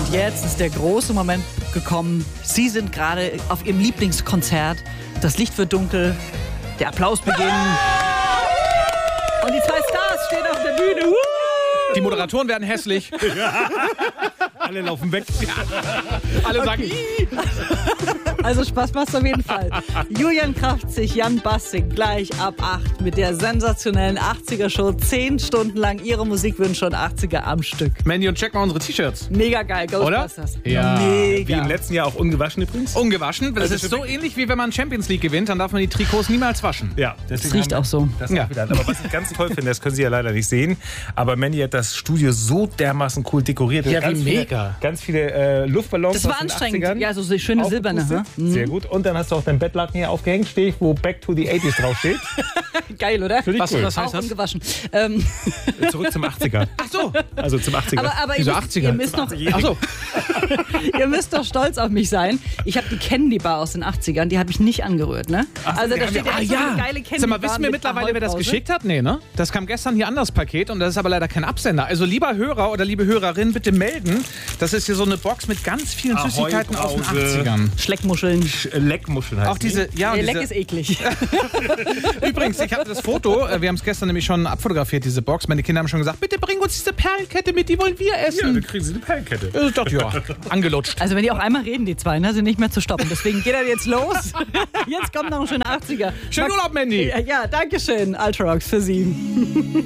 Und jetzt ist der große Moment gekommen. Sie sind gerade auf Ihrem Lieblingskonzert. Das Licht wird dunkel. Der Applaus beginnt. Und die zwei Stars stehen auf der Bühne. Die Moderatoren werden hässlich. Alle laufen weg. Alle sagen, Also Spaß macht's auf jeden Fall. Julian Kraftzig, Jan Bassig gleich ab 8 mit der sensationellen 80er-Show. 10 Stunden lang ihre Musikwünsche und 80er am Stück. Mandy, und check mal unsere T-Shirts. Mega geil, Ghostbusters. Oder? Ja. Wie Mega. im letzten Jahr auch ungewaschen übrigens. Ungewaschen. Das ist so ähnlich, wie wenn man Champions League gewinnt, dann darf man die Trikots niemals waschen. Ja, Das riecht auch so. Das Ja. wieder. Aber was ich ganz toll finde, das können Sie ja leider nicht sehen, aber Mandy hat das Studio so dermaßen cool dekoriert. Ja, ganz wie viele, mega. Ganz viele Luftballons Das war aus den anstrengend. 80ern Ja, so schöne silberne. aufgepustet. Sehr gut. Und dann hast du auch dein Bettlaken hier aufgehängt, stehe ich, wo Back to the 80s draufsteht. Geil, oder? Finde ich Was, cool. was heißt Auch das? ungewaschen. Zurück zum 80er. Ach so. Also zum 80er. Aber Wieso ihr, 80er? ihr, müsst noch, Ach so. ihr müsst doch stolz auf mich sein. Ich habe die Candy Bar aus den 80ern, die habe ich nicht angerührt, ne? Also da steht ja so eine geile Candy Sag mal, Bar wissen wir mit mittlerweile, wer das Ahoi-Brause. geschickt hat? Nee, ne? Das kam gestern hier an das Paket und das ist aber leider kein Absender. Also lieber Hörer oder liebe Hörerin, bitte melden. Das ist hier so eine Box mit ganz vielen Süßigkeiten aus den Ahoi-Brause. 80ern. Schleckmuscheln. Leckmuscheln heißt Auch diese, ja, und Der Leck diese, ist eklig. übrigens, ich habe das Foto, wir haben es gestern nämlich schon abfotografiert, diese Box. Meine Kinder haben schon gesagt, bitte bring uns diese Perlenkette mit, die wollen wir Ja, essen. dann kriegen Sie eine Perlenkette. Ich dachte, ja, angelutscht. Also wenn die auch einmal reden, die zwei, ne, sind nicht mehr zu stoppen. Deswegen geht er jetzt los. Jetzt kommt noch ein schöner 80er. Schönen Urlaub, Mandy. Ja, danke schön, Ultrarocks für Sie.